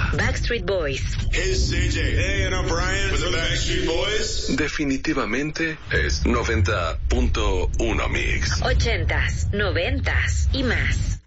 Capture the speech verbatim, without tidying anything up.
Backstreet Boys. Hey, C J. Hey, and I'm Brian with the Backstreet Boys. Definitivamente es noventa punto uno Mix. Ochentas, noventas y más.